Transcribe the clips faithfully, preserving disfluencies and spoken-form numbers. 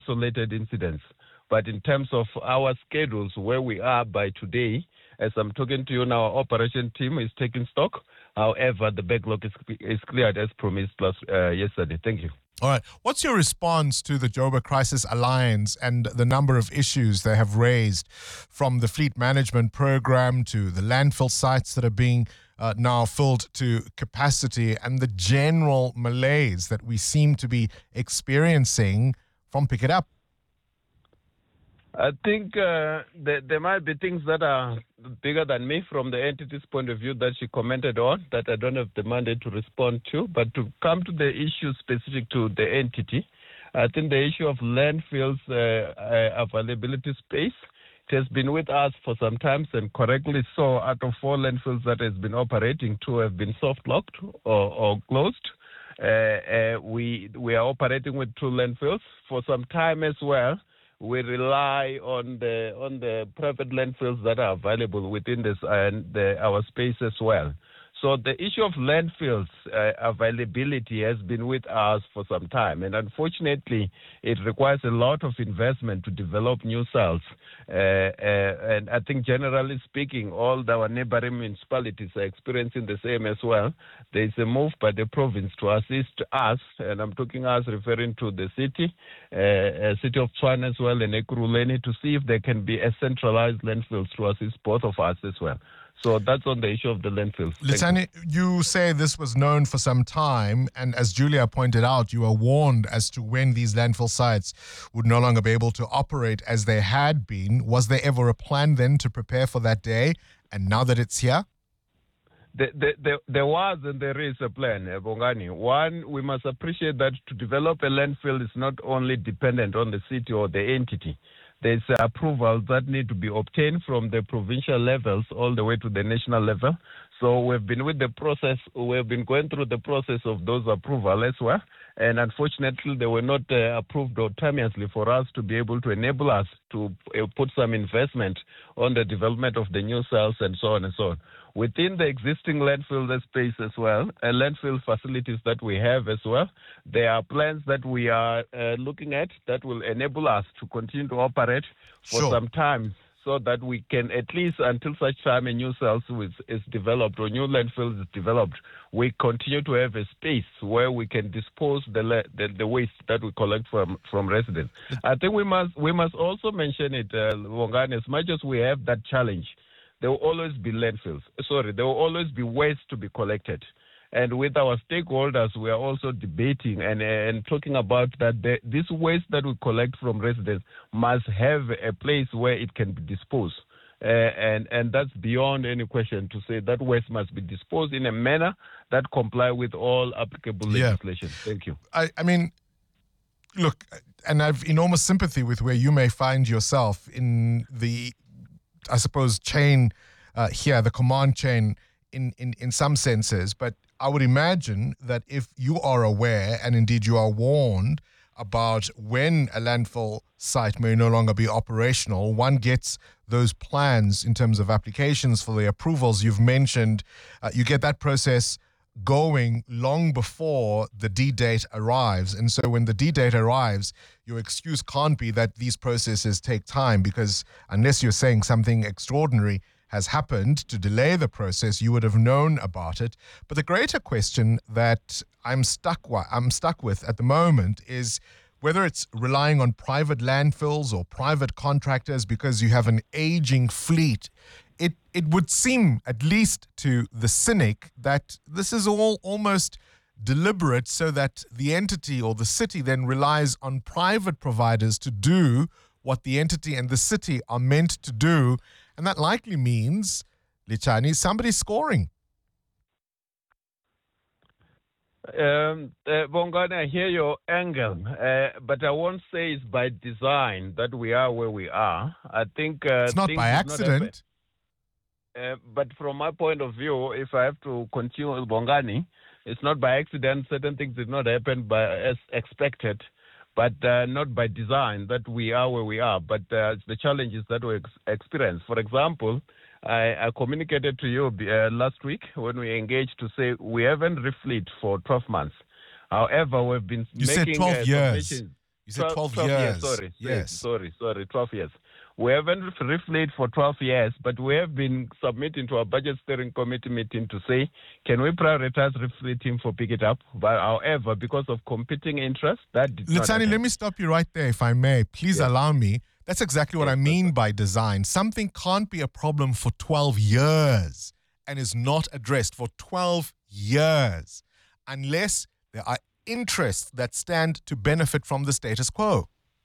isolated incidents. But in terms of our schedules, where we are by today, as I'm talking to you now, our operation team is taking stock. However, the backlog is, is cleared as promised last, uh, yesterday. Thank you. All right. What's your response to the Joburg Crisis Alliance and the number of issues they have raised, from the fleet management program to the landfill sites that are being uh, now filled to capacity, and the general malaise that we seem to be experiencing from Pick It Up? I think uh, there, there might be things that are bigger than me from the entity's point of view that she commented on that I don't have the mandate to respond to. But to come to the issue specific to the entity, I think the issue of landfills uh, uh, availability space, it has been with us for some time, and correctly so. Out of four landfills that has been operating, two have been soft locked or, or closed. Uh, uh, we we are operating with two landfills for some time as well. We rely on the on the private landfills that are available within this and the, our space as well. So the issue of landfills uh, availability has been with us for some time, and unfortunately, it requires a lot of investment to develop new cells. Uh, uh, and I think, generally speaking, all our neighboring municipalities are experiencing the same as well. There is a move by the province to assist us, and I'm talking us referring to the city, uh, uh, city of Tshwane as well, and Ekurhuleni, to see if there can be a centralized landfills to assist both of us as well. So that's on the issue of the landfills. Letsani, you. you say this was known for some time, and as Julia pointed out, you were warned as to when these landfill sites would no longer be able to operate as they had been. Was there ever a plan then to prepare for that day? And now that it's here? The, the, the, there was and there is a plan, uh, Bongani. One, we must appreciate that to develop a landfill is not only dependent on the city or the entity. There's approvals that need to be obtained from the provincial levels all the way to the national level. So we've been with the process, we've been going through the process of those approvals as well. And unfortunately, they were not uh, approved autonomously for us to be able to enable us to uh, put some investment on the development of the new cells and so on and so on. Within the existing landfill space as well, and landfill facilities that we have as well, there are plans that we are uh, looking at that will enable us to continue to operate for Sure. some time, so that we can, at least until such time a new cells is, is developed or new landfill is developed, we continue to have a space where we can dispose the la- the, the waste that we collect from, from residents. I think we must we must also mention it, uh, Wongani, as much as we have that challenge, there will always be landfills. Sorry, there will always be waste to be collected. And with our stakeholders, we are also debating and, and talking about that the, this waste that we collect from residents must have a place where it can be disposed. Uh, and, and that's beyond any question to say that waste must be disposed in a manner that comply with all applicable Yeah. legislation. Thank you. I, I mean, look, and I've enormous sympathy with where you may find yourself in the, I suppose, chain uh, here, the command chain in, in, in some senses. But I would imagine that if you are aware, and indeed you are warned about when a landfill site may no longer be operational, one gets those plans in terms of applications for the approvals you've mentioned. Uh, you get that process going long before the D-date arrives. And so when the D-date arrives, your excuse can't be that these processes take time, because unless you're saying something extraordinary has happened to delay the process, you would have known about it. But the greater question that I'm stuck wa- I'm stuck with at the moment is whether it's relying on private landfills or private contractors because you have an aging fleet. It it would seem, at least to the cynic, that this is all almost deliberate so that the entity or the city then relies on private providers to do what the entity and the city are meant to do. And that likely means, Letsani, somebody's scoring. Um, uh, Bongani, I hear your angle, uh, but I won't say it's by design that we are where we are. I think uh, It's not things by did not happen. accident. Uh, but from my point of view, if I have to continue with Bongani, it's not by accident. Certain things did not happen by as expected, but uh, not by design that we are where we are. But uh, it's the challenges that we ex- experience. For example, I, I communicated to you uh, last week when we engaged to say we haven't refleet for twelve months. However, we've been You making said twelve uh, years. submissions. You You said twelve, twelve years. years. Sorry, yes. Sorry, sorry, twelve years. We haven't reflated for twelve years, but we have been submitting to our budget steering committee meeting to say, can we prioritize reflating for pick it up? But however, because of competing interests, that did not Letsani, happen. let me stop you right there, if I may. Please Yes. allow me. That's exactly what Yes, I mean by design. Something can't be a problem for twelve years and is not addressed for twelve years unless there are interests that stand to benefit from the status quo.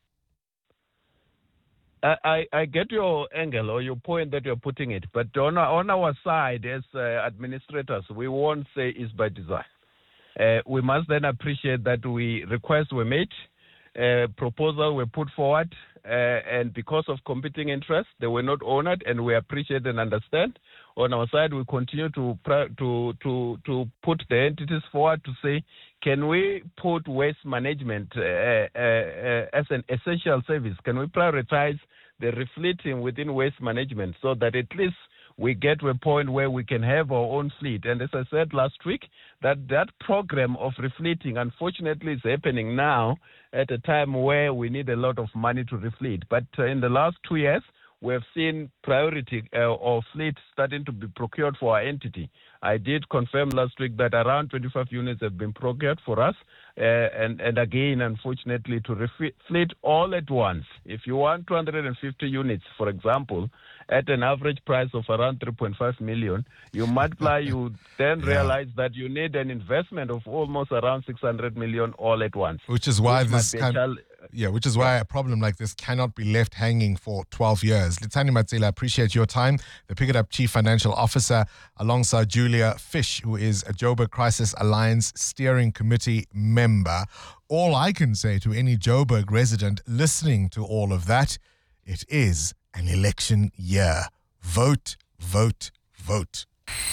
I, I, I get your angle or your point that you're putting it, but on our, on our side as uh, administrators, we won't say it's by design. Uh, we must then appreciate that we requests were made, uh, proposals were put forward, uh, and because of competing interests, they were not honored, and we appreciate and understand. On our side, we continue to to to to put the entities forward to say, can we put waste management uh, uh, uh, as an essential service? Can we prioritize the refleeting within waste management so that at least we get to a point where we can have our own fleet? And as I said last week, that that program of refleeting, unfortunately, is happening now at a time where we need a lot of money to refleet. But uh, in the last two years, we have seen priority uh, of fleet starting to be procured for our entity. I did confirm last week that around twenty-five units have been procured for us. Uh, and, and again, unfortunately, to refleet all at once. If you want two hundred fifty units, for example, at an average price of around three point five million, you multiply, you then Yeah. realize that you need an investment of almost around six hundred million all at once. Which is why Which this must be a kind chal- yeah, which is why a problem like this cannot be left hanging for twelve years. Letsani Matsela, I appreciate your time. The Pick It Up Chief Financial Officer, alongside Julia Fish, who is a Joburg Crisis Alliance Steering Committee member. All I can say to any Joburg resident listening to all of that, it is an election year. Vote, vote, vote.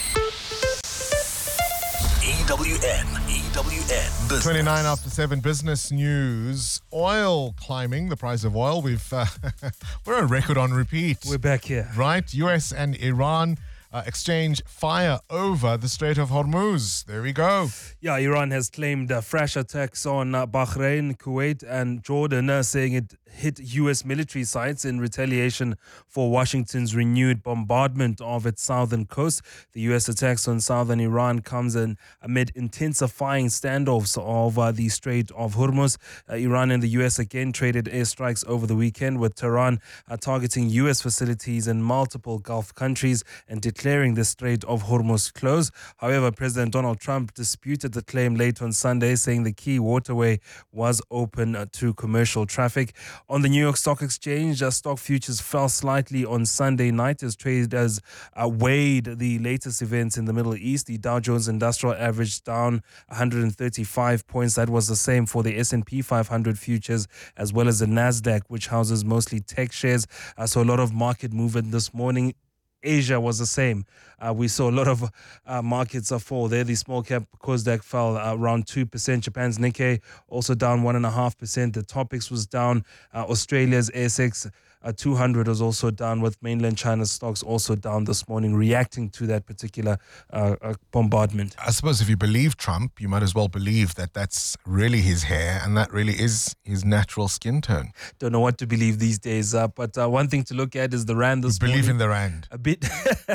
E W N, E W N Business. twenty-nine after seven business news. Oil climbing, the price of oil. We've uh, we're on record on repeat. We're back here. Right, U S and Iran uh, exchange fire over the Strait of Hormuz. There we go. Yeah, Iran has claimed uh, fresh attacks on uh, Bahrain, Kuwait, and Jordan, uh, saying it hit U S military sites in retaliation for Washington's renewed bombardment of its southern coast. The U S attacks on southern Iran comes in amid intensifying standoffs over the Strait of Hormuz. Uh, Iran and the U S again traded airstrikes over the weekend, with Tehran uh, targeting U S facilities in multiple Gulf countries and declaring the Strait of Hormuz closed. However, President Donald Trump disputed the claim late on Sunday, saying the key waterway was open uh, to commercial traffic. On the New York Stock Exchange, uh, stock futures fell slightly on Sunday night as traders uh, weighed the latest events in the Middle East. The Dow Jones Industrial Average down one hundred thirty-five points. That was the same for the S and P five hundred futures, as well as the NASDAQ, which houses mostly tech shares. Uh, so a lot of market movement this morning. Asia was the same. Uh, we saw a lot of uh, markets uh, fall there. The small cap Kosdaq fell uh, around two percent. Japan's Nikkei also down one point five percent. The Topix was down. Uh, Australia's A S X uh, two hundred was also down, with mainland China's stocks also down this morning, reacting to that particular uh, uh, bombardment. I suppose if you believe Trump, you might as well believe that that's really his hair and that really is his natural skin tone. Don't know what to believe these days. Uh, but uh, one thing to look at is the rand this Believe morning. in the rand. A bit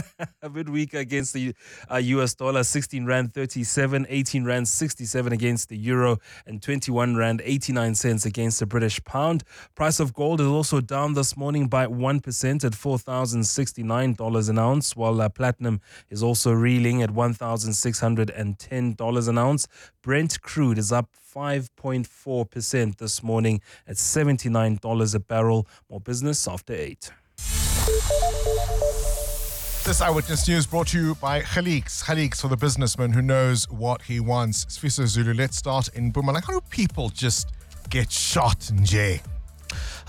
a bit weaker against the uh, U S dollar, sixteen rand thirty-seven, eighteen rand sixty-seven against the euro, and twenty-one rand eighty-nine cents against the British pound. Price of gold is also down this morning by one percent at four thousand sixty-nine dollars an ounce, while uh, platinum is also reeling at one thousand six hundred ten dollars an ounce. Brent crude is up five point four percent this morning at seventy-nine dollars a barrel. More business after eight. This Eyewitness News brought to you by Khalix. Khalix, for the businessman who knows what he wants. Sfiso Zulu, let's start in Mpumalanga. How do people just get shot in jail?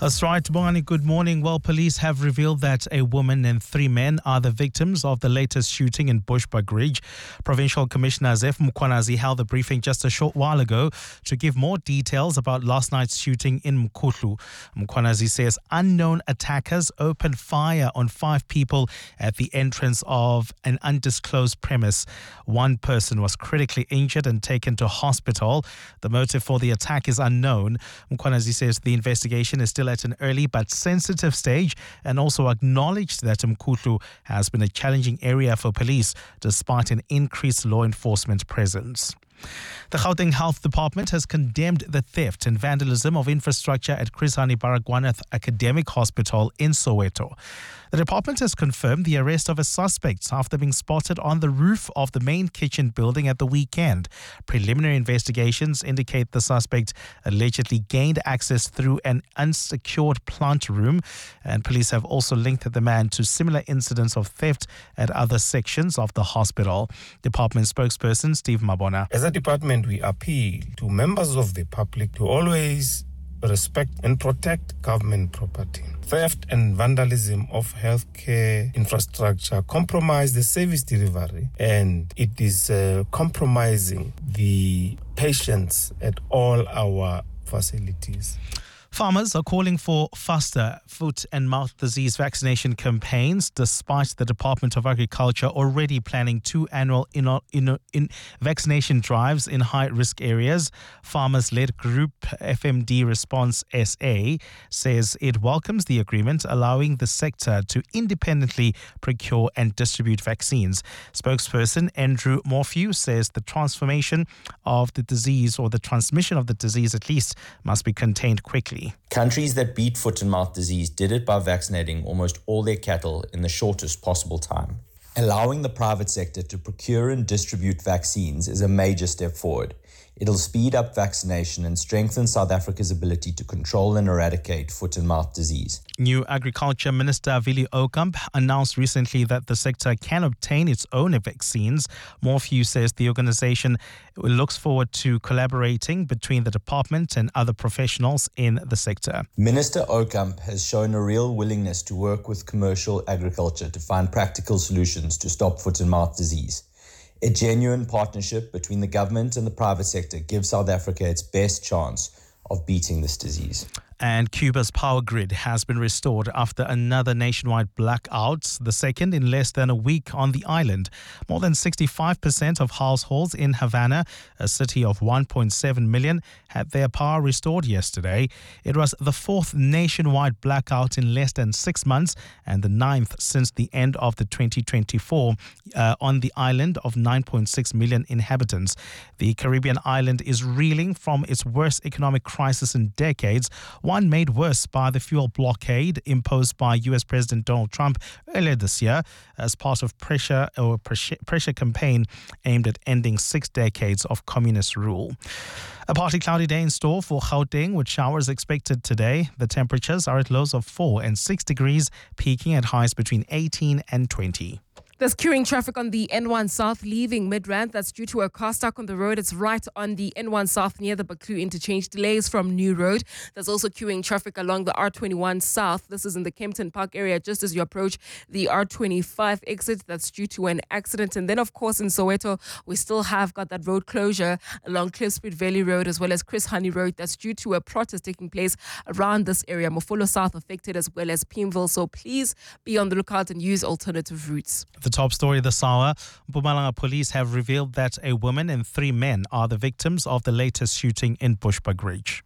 That's right, Bongani, good morning. Well, police have revealed that a woman and three men are the victims of the latest shooting in Bushbuckridge. Provincial Commissioner Zef Mkhwanazi held a briefing just a short while ago to give more details about last night's shooting in Mkhuhlu. Mkhwanazi says unknown attackers opened fire on five people at the entrance of an undisclosed premise. One person was critically injured and taken to hospital. The motive for the attack is unknown. Mkhwanazi says the investigation is still at an early but sensitive stage and also acknowledged that Mkhuhlu has been a challenging area for police despite an increased law enforcement presence. The Gauteng Health Department has condemned the theft and vandalism of infrastructure at Chris Hani Baragwanath Academic Hospital in Soweto. The department has confirmed the arrest of a suspect after being spotted on the roof of the main kitchen building at the weekend. Preliminary investigations indicate the suspect allegedly gained access through an unsecured plant room, and police have also linked the man to similar incidents of theft at other sections of the hospital. Department spokesperson Steve Mabona. As a department, we appeal to members of the public to always respect and protect government property. Theft and vandalism of healthcare infrastructure compromise the service delivery, and it is uh, compromising the patients at all our facilities. Farmers are calling for faster foot and mouth disease vaccination campaigns, despite the Department of Agriculture already planning two annual in, in, in vaccination drives in high-risk areas. Farmers-led group F M D Response S A says it welcomes the agreement, allowing the sector to independently procure and distribute vaccines. Spokesperson Andrew Morphew says the transformation of the disease, or the transmission of the disease at least, must be contained quickly. Countries that beat foot and mouth disease did it by vaccinating almost all their cattle in the shortest possible time. Allowing the private sector to procure and distribute vaccines is a major step forward. It'll speed up vaccination and strengthen South Africa's ability to control and eradicate foot and mouth disease. New Agriculture Minister Willie Oukamp announced recently that the sector can obtain its own vaccines. Morphew says the organization looks forward to collaborating between the department and other professionals in the sector. Minister Oukamp has shown a real willingness to work with commercial agriculture to find practical solutions to stop foot and mouth disease. A genuine partnership between the government and the private sector gives South Africa its best chance of beating this disease. And Cuba's power grid has been restored after another nationwide blackout, the second in less than a week on the island. More than sixty-five percent of households in Havana, a city of one point seven million, had their power restored yesterday. It was the fourth nationwide blackout in less than six months and the ninth since the end of the twenty twenty-four uh, on the island of nine point six million inhabitants. The Caribbean island is reeling from its worst economic crisis in decades, one made worse by the fuel blockade imposed by U S President Donald Trump earlier this year as part of pressure or pressure, pressure campaign aimed at ending six decades of communist rule. A partly cloudy day in store for Gauteng with showers expected today. The temperatures are at lows of four and six degrees, peaking at highs between eighteen and twenty. There's queuing traffic on the N one South leaving Midrand. That's due to a car stuck on the road. It's right on the N one South near the Baklu interchange. Delays from New Road. There's also queuing traffic along the R twenty-one South. This is in the Kempton Park area just as you approach the R twenty-five exit. That's due to an accident. And then, of course, in Soweto, we still have got that road closure along Cliffspeed Valley Road as well as Chris Hani Road. That's due to a protest taking place around this area. Mofolo South affected as well as Pimville. So please be on the lookout and use alternative routes. The top story this hour, Mpumalanga police have revealed that a woman and three men are the victims of the latest shooting in Bushbuckridge.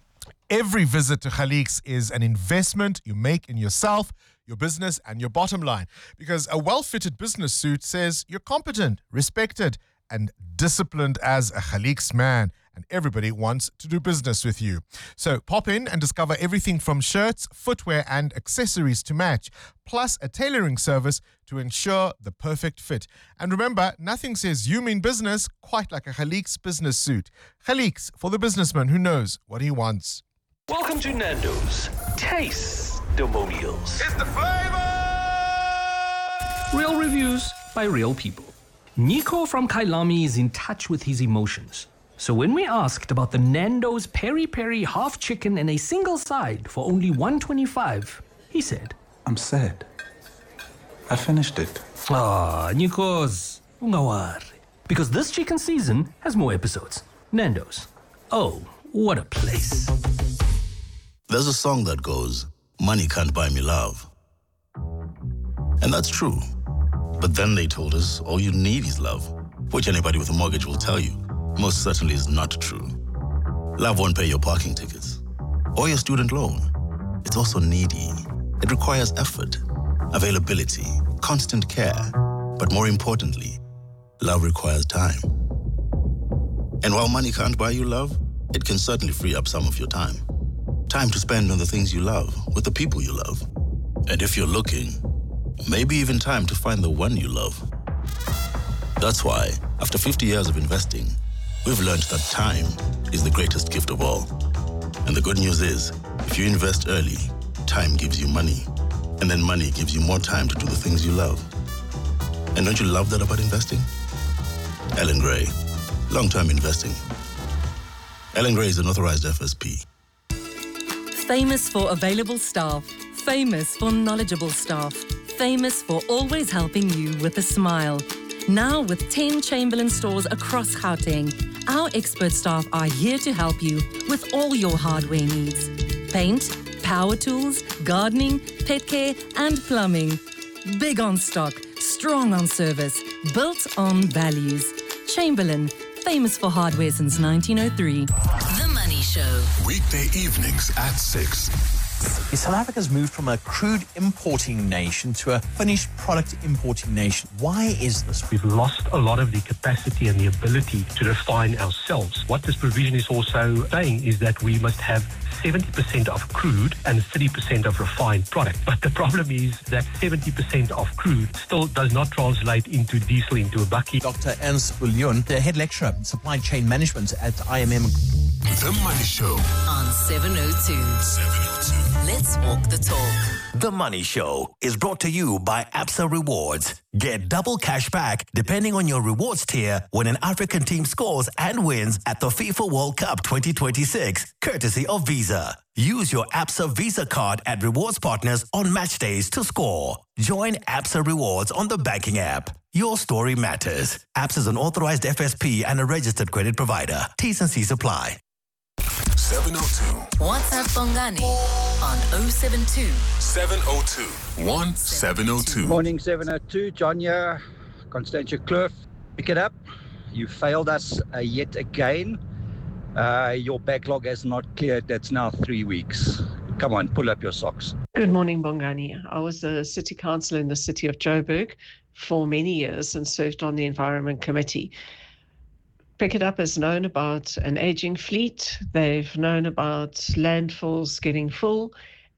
Every visit to Khaliq's is an investment you make in yourself, your business, and your bottom line. Because a well-fitted business suit says you're competent, respected, and disciplined as a Khaliq's man. And everybody wants to do business with you. So pop in and discover everything from shirts, footwear, and accessories to match, plus a tailoring service to ensure the perfect fit. And remember, nothing says you mean business quite like a Khaliq's business suit. Khaliq's, for the businessman who knows what he wants. Welcome to Nando's Taste-Demonials. It's the flavor! Real reviews by real people. Nico from Kailami is in touch with his emotions. So when we asked about the Nando's Peri Peri half chicken in a single side for only one twenty-five, he said, I'm sad. I finished it. Ah, Nikos, ungawari. Because this chicken season has more episodes. Nando's. Oh, what a place. There's a song that goes, money can't buy me love. And that's true. But then they told us all you need is love, which anybody with a mortgage will tell you most certainly is not true. Love won't pay your parking tickets or your student loan. It's also needy. It requires effort, availability, constant care. But more importantly, love requires time. And while money can't buy you love, it can certainly free up some of your time. Time to spend on the things you love, with the people you love. And if you're looking, maybe even time to find the one you love. That's why, after fifty years of investing, we've learned that time is the greatest gift of all. And the good news is, if you invest early, time gives you money. And then money gives you more time to do the things you love. And don't you love that about investing? Ellen Gray, long-term investing. Ellen Gray is an authorized F S P. Famous for available staff. Famous for knowledgeable staff. Famous for always helping you with a smile. Now with ten Chamberlain stores across Gauteng, our expert staff are here to help you with all your hardware needs. Paint, power tools, gardening, pet care and plumbing. Big on stock, strong on service, built on values. Chamberlain, famous for hardware since nineteen oh three. The Money Show. Weekday evenings at six. South Africa's moved from a crude importing nation to a finished product importing nation. Why is this? We've lost a lot of the capacity and the ability to refine ourselves. What this provision is also saying is that we must have seventy percent of crude and thirty percent of refined product. But the problem is that seventy percent of crude still does not translate into diesel, into a bakkie. Doctor Ernst Bullion, the head lecturer in supply chain management at I M M. The Money Show on seven oh two. seven oh two. Let's walk the talk. The Money Show is brought to you by Absa Rewards. Get double cash back depending on your rewards tier when an African team scores and wins at the FIFA World Cup twenty twenty-six, courtesy of Visa. Use your Absa Visa card at rewards partners on match days to score. Join Absa Rewards on the banking app. Your story matters. Absa is an authorized F S P and a registered credit provider. T's and C's apply. seven oh two. WhatsApp Bongani on oh seven two. seven oh two. one seven oh two. Morning seven oh two. John here. Constantia Kloof. Pick it up. You failed us uh, yet again. Uh, your backlog has not cleared. That's now three weeks. Come on, pull up your socks. Good morning, Bongani. I was a city councillor in the city of Joburg for many years and served on the Environment Committee. Pick It Up has known about an aging fleet. They've known about landfills getting full.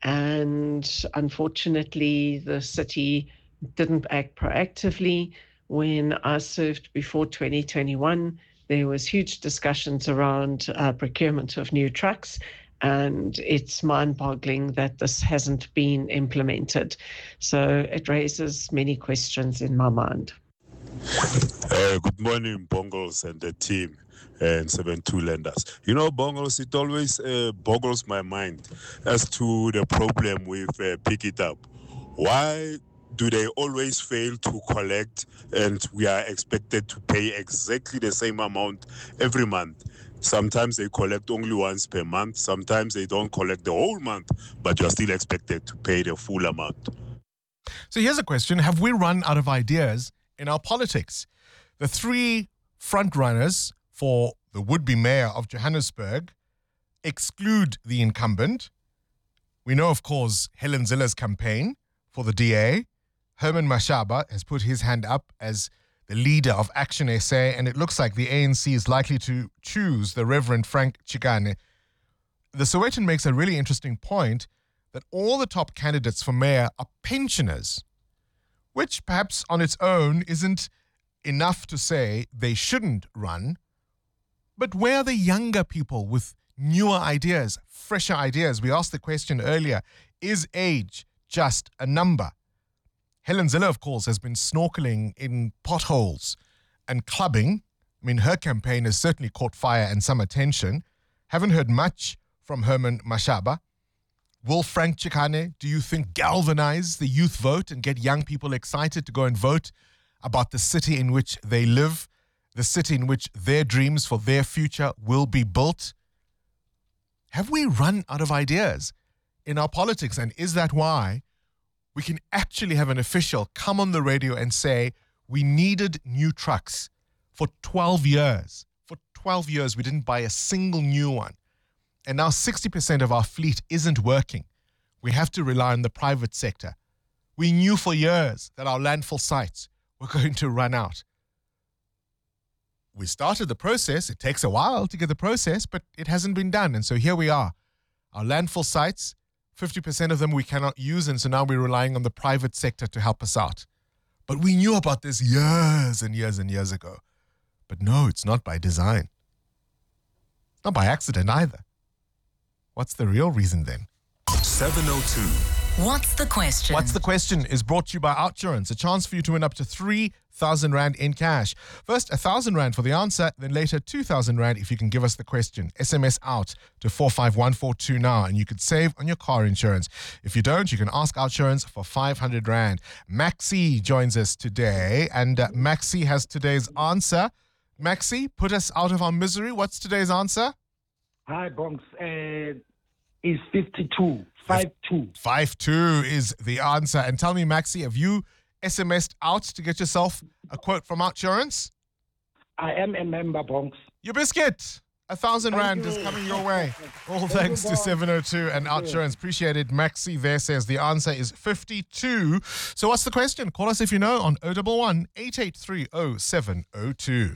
And unfortunately, the city didn't act proactively. When I served before twenty twenty-one, there was huge discussions around uh, procurement of new trucks. And it's mind-boggling that this hasn't been implemented. So it raises many questions in my mind. Uh, good morning, Bongles and the team and seven two lenders. You know, Bongles, it always uh, boggles my mind as to the problem with uh, Pick It Up. Why do they always fail to collect and we are expected to pay exactly the same amount every month? Sometimes they collect only once per month. Sometimes they don't collect the whole month, but you're still expected to pay the full amount. So here's a question. Have we run out of ideas in our politics? The three frontrunners for the would-be mayor of Johannesburg exclude the incumbent. We know, of course, Helen Zille's campaign for the D A. Herman Mashaba has put his hand up as the leader of Action S A, and it looks like the A N C is likely to choose the Reverend Frank Chikane. The Sowetan makes a really interesting point that all the top candidates for mayor are pensioners, which perhaps on its own isn't enough to say they shouldn't run. But where are the younger people with newer ideas, fresher ideas? We asked the question earlier, is age just a number? Helen Zille, of course, has been snorkeling in potholes and clubbing I mean, her campaign has certainly caught fire and some attention. Haven't heard much from Herman Mashaba. Will Frank Chikane, do you think, galvanize the youth vote and get young people excited to go and vote about the city in which they live, the city in which their dreams for their future will be built? Have we run out of ideas in our politics? And is that why we can actually have an official come on the radio and say, we needed new trucks for twelve years. For twelve years, we didn't buy a single new one. And now sixty percent of our fleet isn't working. We have to rely on the private sector. We knew for years that our landfill sites were going to run out. We started the process. It takes a while to get the process, but it hasn't been done. And so here we are. Our landfill sites, fifty percent of them we cannot use, and so now we're relying on the private sector to help us out. But we knew about this years and years and years ago. But no, it's not by design. Not by accident either. What's the real reason then? seven oh two. What's the question? What's the question is brought to you by Outsurance. A chance for you to win up to three thousand rand in cash. First, one thousand rand for the answer, then later two thousand rand if you can give us the question. S M S out to four five one four two now and you could save on your car insurance. If you don't, you can ask Outsurance for five hundred rand. Maxi joins us today and uh, Maxi has today's answer. Maxi, put us out of our misery. What's today's answer? Hi, Bonks. Uh, is fifty-two. five two. five two is the answer. And tell me, Maxi, have you S M S'd out to get yourself a quote from Outsurance? I am a member, Bonks. Your biscuit. A thousand Thank rand you. is coming your way. All Thank thanks you, to Bonks. seven oh two and Thank you. Outsurance. Appreciate it. Maxi there says the answer is fifty-two. So what's the question? Call us if you know on oh one one, eight eight three, oh seven oh two.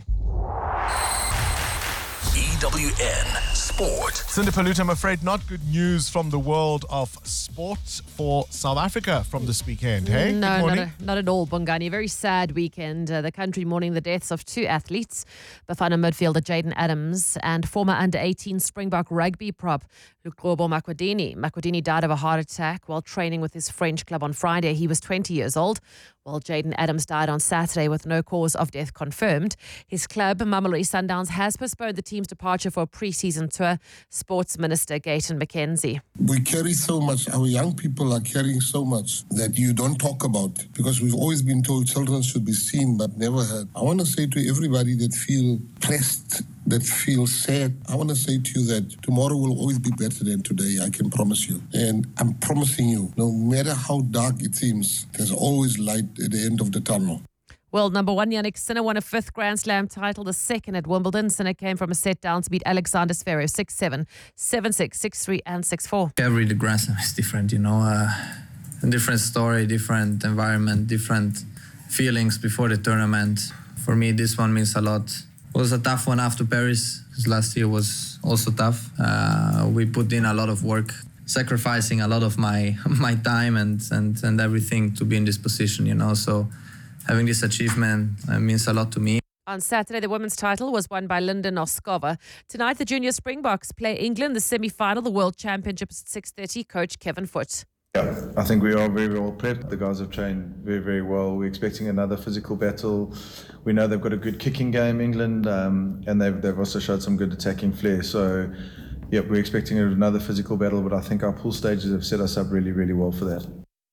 E W N Sport. Cindy Paluta, I'm afraid not good news from the world of sport for South Africa from this weekend. Hey, no, good not, morning. a, not at all, Bongani. A very sad weekend. Uh, the country mourning the deaths of two athletes, Bafana midfielder Jaden Adams and former under eighteen Springbok rugby prop Luqobo Makwadini. Makwadini died of a heart attack while training with his French club on Friday. He was twenty years old, while Jaden Adams died on Saturday with no cause of death confirmed. His club, Mamelodi Sundowns, has postponed the team's departure for a pre-season tour. Sports Minister Gayton McKenzie. We carry so much, our young people are carrying so much that you don't talk about, because we've always been told children should be seen but never heard. I want to say to everybody that feel pressed, that feel sad, I want to say to you that tomorrow will always be better than today, I can promise you. And I'm promising you, no matter how dark it seems, there's always light at the end of the tunnel. World number one Yannick Sinner won a fifth Grand Slam title, the second at Wimbledon. Sinner came from a set down to beat Alexander Zverev six seven, seven six, six three and six four. Every the Grand Slam is different, you know. Uh, a different story, different environment, different feelings before the tournament. For me, this one means a lot. It was a tough one after Paris, because last year was also tough. Uh, we put in a lot of work, sacrificing a lot of my my time and, and, and everything to be in this position, you know. So having this achievement uh, means a lot to me. On Saturday, the women's title was won by Linda Noskova. Tonight, the junior Springboks play England, the semi-final, the World Championships at six thirty. Coach Kevin Foote. Yeah, I think we are very well prepped. The guys have trained very, very well. We're expecting another physical battle. We know they've got a good kicking game, England, um, and they've, they've also showed some good attacking flair. So, yeah, we're expecting another physical battle, but I think our pool stages have set us up really, really well for that.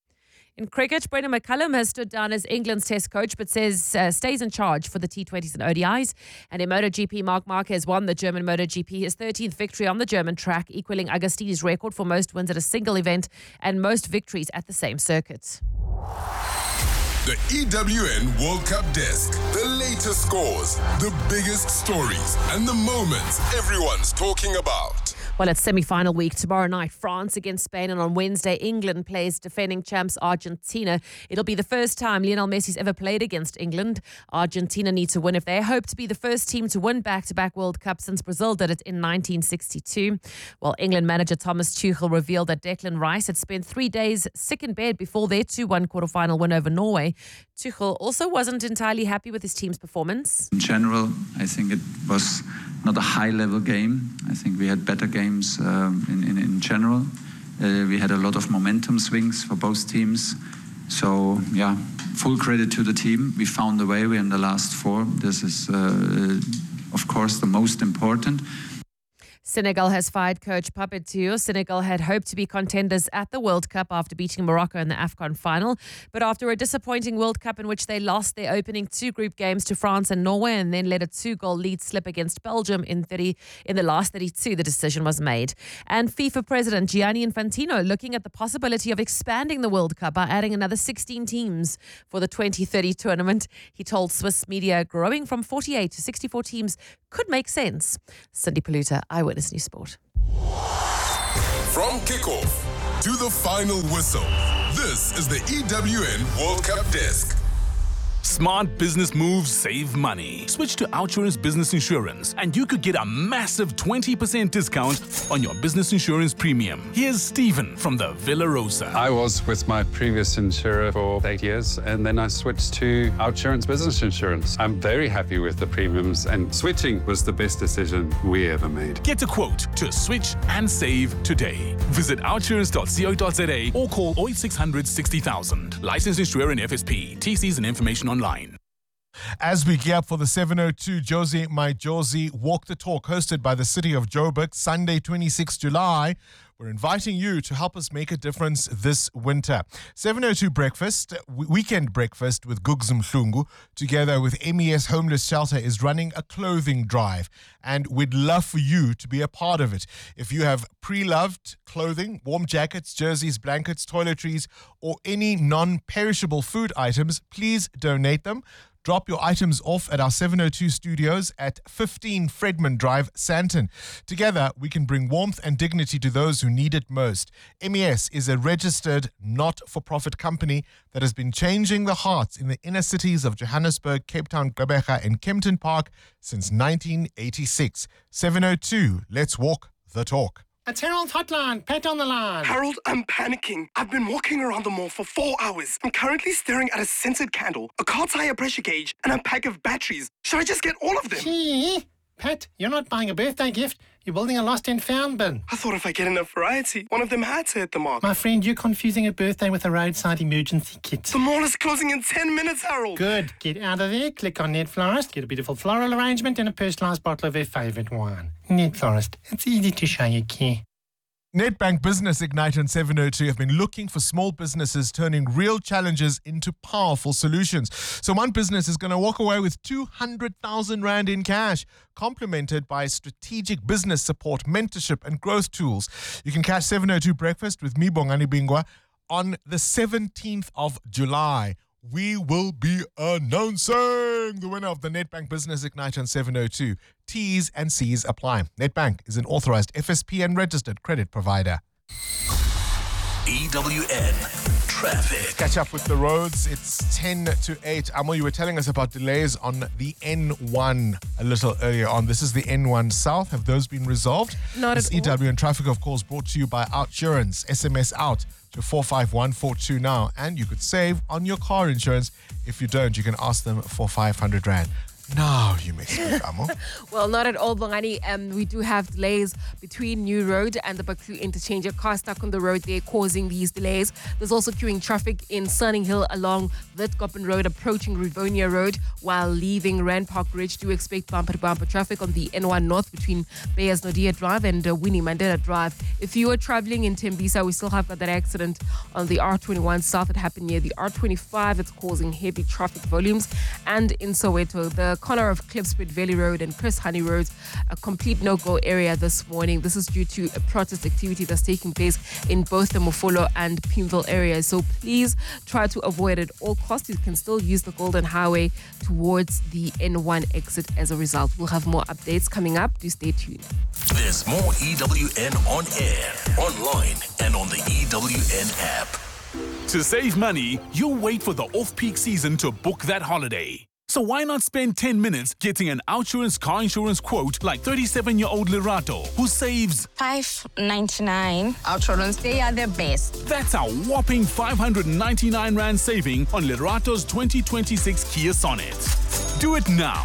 In cricket, Brendan McCullum has stood down as England's test coach but says uh, stays in charge for the T twenties and O D Is. And in MotoGP, Marc Marquez won the German MotoGP, his thirteenth victory on the German track, equaling Agostini's record for most wins at a single event and most victories at the same circuit. The E W N World Cup Desk. The latest scores, the biggest stories, and the moments everyone's talking about. Well, it's semi-final week. Tomorrow night, France against Spain, and on Wednesday, England plays defending champs Argentina. It'll be the first time Lionel Messi's ever played against England. Argentina need to win if they hope to be the first team to win back-to-back World Cups since Brazil did it in nineteen sixty-two. Well, England manager Thomas Tuchel revealed that Declan Rice had spent three days sick in bed before their two one quarter-final win over Norway. Tuchel also wasn't entirely happy with his team's performance. In general, I think it was not a high-level game. I think we had better games um, in, in, in general. Uh, we had a lot of momentum swings for both teams. So, yeah, full credit to the team. We found a way. We're in the last four. This is, uh, of course, the most important. Senegal has fired coach Papetu. Senegal had hoped to be contenders at the World Cup after beating Morocco in the AFCON final. But after a disappointing World Cup in which they lost their opening two group games to France and Norway and then let a two-goal lead slip against Belgium in thirty in the last thirty-two, the decision was made. And FIFA President Gianni Infantino looking at the possibility of expanding the World Cup by adding another sixteen teams for the twenty thirty tournament. He told Swiss media growing from forty-eight to sixty-four teams could make sense. Cindy Paluta, Eyewitness News Sport. From kickoff to the final whistle, this is the E W N World Cup Desk. Smart business moves save money. Switch to Outsurance Business Insurance and you could get a massive twenty percent discount on your business insurance premium. Here's Stephen from the Villa Rosa. I was with my previous insurer for eight years and then I switched to Outsurance Business Insurance. I'm very happy with the premiums and switching was the best decision we ever made. Get a quote to switch and save today. Visit outsurance dot co dot za or call oh eight six hundred sixty thousand. Licensed insurer in F S P. T Cs and information online. As we gear up for the seven oh two Josie My Josie Walk the Talk hosted by the City of Joburg, Sunday twenty-sixth of July, we're inviting you to help us make a difference this winter. seven oh two Breakfast, Weekend Breakfast with Gugs Mhlungu, together with M E S Homeless Shelter, is running a clothing drive. And we'd love for you to be a part of it. If you have pre-loved clothing, warm jackets, jerseys, blankets, toiletries, or any non-perishable food items, please donate them. Drop your items off at our seven oh two studios at fifteen Fredman Drive, Sandton. Together, we can bring warmth and dignity to those who need it most. M E S is a registered not-for-profit company that has been changing the hearts in the inner cities of Johannesburg, Cape Town, Gqeberha, and Kempton Park since nineteen eighty-six. seven oh two, let's walk the talk. It's Harold's hotline. Pat on the line. Harold, I'm panicking. I've been walking around the mall for four hours. I'm currently staring at a scented candle, a car tire pressure gauge, and a pack of batteries. Should I just get all of them? Gee, Pat, you're not buying a birthday gift. You're building a lost and found bin. I thought if I get enough variety, one of them had to hit the mark. My friend, you're confusing a birthday with a roadside emergency kit. The mall is closing in ten minutes, Harold. Good. Get out of there, click on Net Florist, get a beautiful floral arrangement and a personalised bottle of their favourite wine. Net Florist. It's easy to show you care. Nedbank Business Ignite on seven oh two have been looking for small businesses turning real challenges into powerful solutions. So one business is going to walk away with two hundred thousand rand in cash, complemented by strategic business support, mentorship and growth tools. You can catch seven oh two Breakfast with me, Bongani Bingwa, on the seventeenth of July. We will be announcing the winner of the Nedbank Business Ignite on seven oh two. T's and C's apply. Nedbank is an authorized F S P and registered credit provider. E W N Traffic. Catch up with the roads. It's ten to eight. Amo, you were telling us about delays on the N one a little earlier on. This is the N one South. Have those been resolved? Not this at all. E W N Traffic, of course, brought to you by Outsurance. S M S out to four five one four two now. And you could save on your car insurance. If you don't, you can ask them for five hundred rand. Now you may speak, Amo. Well, not at all, Bongani. Um, we do have delays between New Road and the Baku interchange. A car stuck on the road there causing these delays. There's also queuing traffic in Sunning Hill along Witkoppen Road approaching Rivonia Road while leaving Rand Park Ridge. Do expect bumper-to-bumper traffic on the N one North between Beyers Nodia Drive and uh, Winnie Mandela Drive. If you are traveling in Tembisa, we still have got that accident on the R twenty-one South that happened near the R twenty-five. It's causing heavy traffic volumes. And in Soweto, the corner of Klipspruit Valley Road and Chris Honey Road, a complete no-go area this morning. This is due to a protest activity that's taking place in both the Mofolo and Pimville areas. So please try to avoid at all costs. You can still use the Golden Highway towards the N one exit as a result. We'll have more updates coming up. Do stay tuned. There's more E W N on air, online, and on the E W N app. To save money, you'll wait for the off-peak season to book that holiday. So why not spend ten minutes getting an Outsurance car insurance quote like thirty-seven-year-old Lerato, who saves five ninety-nine. Outsurance, they are the best. That's a whopping five hundred ninety-nine rand saving on Lerato's twenty twenty-six Kia Sonet. Do it now.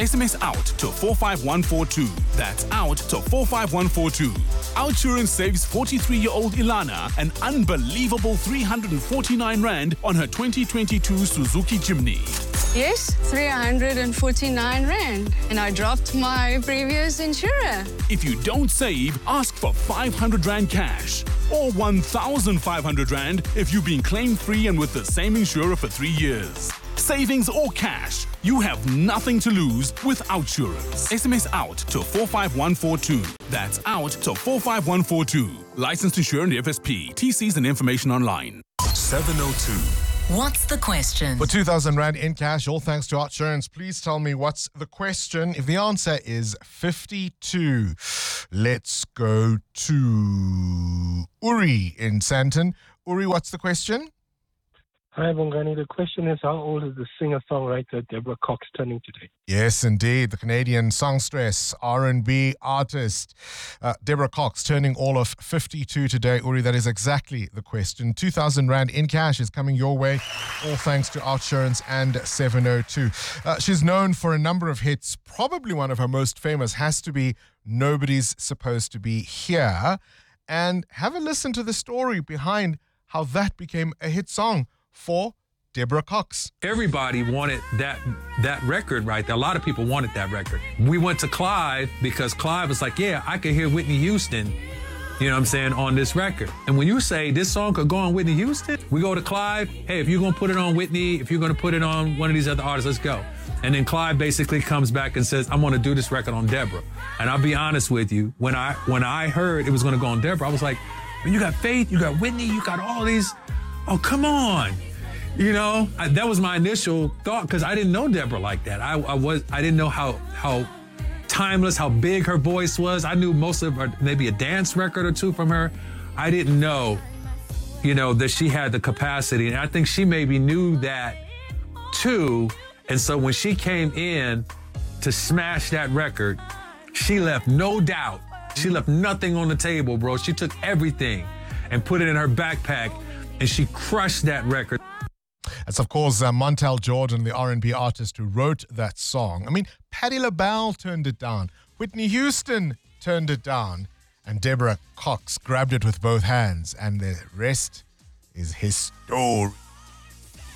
S M S out to four five one four two. That's out to four five one four two. Outsurance saves forty-three-year-old Ilana an unbelievable three hundred forty-nine rand on her twenty twenty-two Suzuki Jimny. Yes, three hundred forty-nine rand. And I dropped my previous insurer. If you don't save, ask for five hundred rand cash or one thousand five hundred rand if you've been claim-free and with the same insurer for three years. Savings or cash, you have nothing to lose with Outsurance. S M S out to four five one four two. That's out to four five one four two. Licensed insurer and F S P. T Cs and information online. seven oh two. What's the question? For two thousand rand in cash, all thanks to Outsurance, please tell me what's the question. If the answer is fifty-two, let's go to Uri in Sandton. Uri, what's the question? Hi, Bongani. The question is, how old is the singer-songwriter Deborah Cox turning today? Yes, indeed. The Canadian songstress, R and B artist, uh, Deborah Cox, turning all of fifty-two today. Uri, that is exactly the question. two thousand rand in cash is coming your way, all thanks to Outsurance and seven oh two. Uh, she's known for a number of hits. Probably one of her most famous has to be Nobody's Supposed to Be Here. And have a listen to the story behind how that became a hit song for Deborah Cox. Everybody wanted that that record right there. A lot of people wanted that record. We went to Clive because Clive was like, yeah, I could hear Whitney Houston, you know what I'm saying, on this record. And when you say this song could go on Whitney Houston, we go to Clive, hey, if you're going to put it on Whitney, if you're going to put it on one of these other artists, let's go. And then Clive basically comes back and says, I'm going to do this record on Deborah. And I'll be honest with you, when I when I heard it was going to go on Deborah, I was like, when you got Faith, you got Whitney, you got all these, oh, come on. You know, I, that was my initial thought because I didn't know Deborah like that. I, I was, I didn't know how how timeless, how big her voice was. I knew most of her, maybe a dance record or two from her. I didn't know, you know, that she had the capacity. And I think she maybe knew that too. And so when she came in to smash that record, she left no doubt. She left nothing on the table, bro. She took everything and put it in her backpack and she crushed that record. That's, of course, uh, Montel Jordan, the R and B artist who wrote that song. I mean, Patti LaBelle turned it down. Whitney Houston turned it down. And Deborah Cox grabbed it with both hands. And the rest is history.